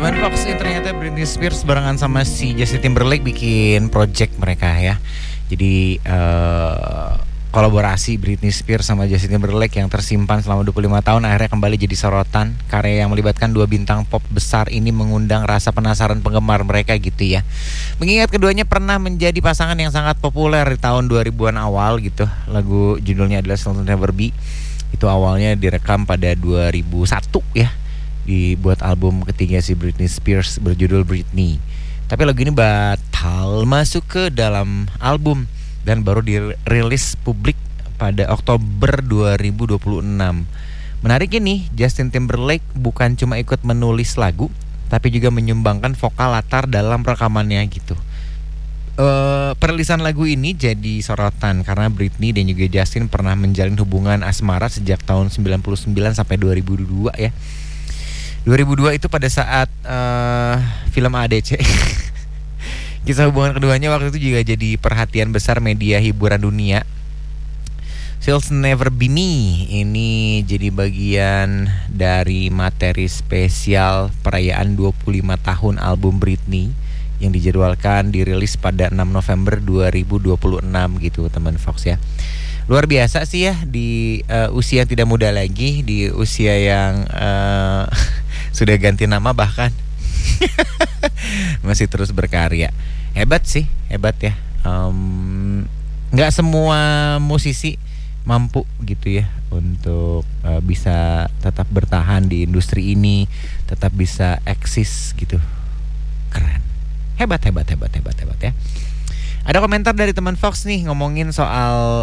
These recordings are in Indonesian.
Teman Fox ini ternyata Britney Spears barengan sama si Justin Timberlake bikin project mereka ya. Jadi kolaborasi Britney Spears sama Justin Timberlake yang tersimpan selama 25 tahun akhirnya kembali jadi sorotan. Karya yang melibatkan dua bintang pop besar ini mengundang rasa penasaran penggemar mereka gitu ya. Mengingat keduanya pernah menjadi pasangan yang sangat populer di tahun 2000-an awal gitu. Lagu judulnya adalah Still Never Be. Itu awalnya direkam pada 2001 ya. Dibuat album ketiga si Britney Spears berjudul Britney. Tapi lagu ini batal masuk ke dalam album dan baru dirilis publik pada Oktober 2026. Menarik ini, Justin Timberlake bukan cuma ikut menulis lagu, tapi juga menyumbangkan vokal latar dalam rekamannya gitu. Perilisan lagu ini jadi sorotan karena Britney dan juga Justin pernah menjalin hubungan asmara sejak tahun 99 sampai 2002 ya. 2002 itu pada saat film ADC. Kisah hubungan keduanya waktu itu juga jadi perhatian besar media hiburan dunia. Still Never Be Me ini jadi bagian dari materi spesial perayaan 25 tahun album Britney yang dijadwalkan dirilis pada 6 November 2026 gitu teman Fox ya. Luar biasa sih ya di usia yang tidak muda lagi, di usia yang sudah ganti nama bahkan masih terus berkarya. Hebat sih, hebat ya. Nggak semua musisi mampu gitu ya untuk bisa tetap bertahan di industri ini, tetap bisa eksis gitu. Keren. Hebat ya. Ada komentar dari teman Fox nih ngomongin soal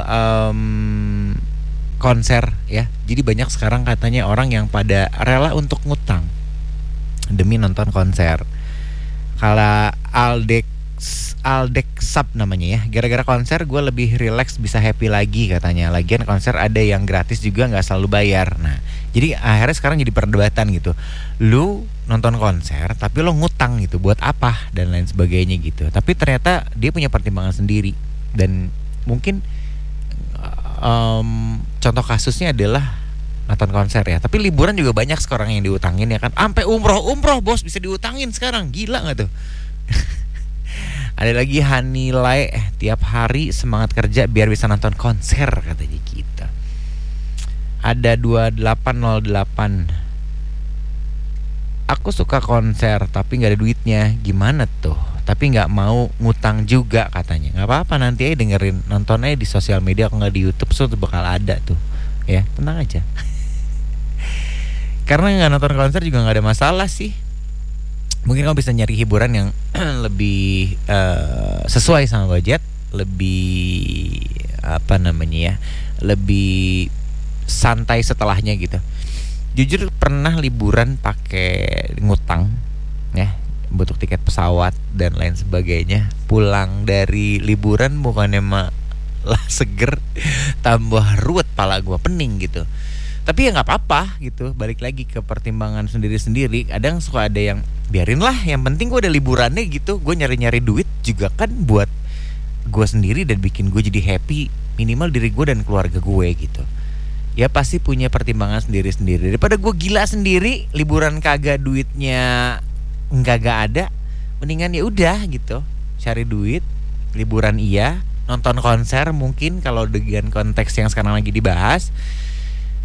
konser ya. Jadi banyak sekarang katanya orang yang pada rela untuk ngutang demi nonton konser. Kalau Aldek Sub namanya ya. Gara-gara konser gue lebih relax, bisa happy lagi katanya. Lagian konser ada yang gratis juga, nggak selalu bayar. Nah, jadi akhirnya sekarang jadi perdebatan gitu. Lu nonton konser tapi lo ngutang gitu buat apa dan lain sebagainya gitu. Tapi ternyata dia punya pertimbangan sendiri. Dan mungkin contoh kasusnya adalah nonton konser ya. Tapi liburan juga banyak sekarang yang diutangin ya kan. Sampai umroh bos bisa diutangin sekarang. Gila gak tuh? Ada lagi Hanilai, tiap hari semangat kerja biar bisa nonton konser katanya kita. Ada 2808. Aku suka konser tapi gak ada duitnya. Gimana tuh? Tapi gak mau ngutang juga katanya. Gak apa-apa, nanti aja dengerin, nonton aja di sosial media. Kalau gak di YouTube so bakal ada tuh. Ya tenang aja. Karena gak nonton konser juga gak ada masalah sih. Mungkin kamu bisa nyari hiburan yang lebih sesuai sama budget, lebih lebih santai setelahnya gitu. Jujur pernah liburan pakai ngutang ya, untuk tiket pesawat dan lain sebagainya. Pulang dari liburan bukannya malah seger, tambah ruwet pala gua, pening gitu. Tapi ya nggak apa-apa gitu, balik lagi ke pertimbangan sendiri-sendiri. Kadang suka ada yang biarin lah, yang penting gue ada liburannya gitu. Gue nyari-nyari duit juga kan buat gue sendiri dan bikin gue jadi happy, minimal diri gue dan keluarga gue gitu. Ya pasti punya pertimbangan sendiri-sendiri. Daripada gue gila sendiri, liburan kagak, duitnya nggak ada, mendingan ya udah gitu, cari duit, liburan iya, nonton konser mungkin kalau dengan konteks yang sekarang lagi dibahas.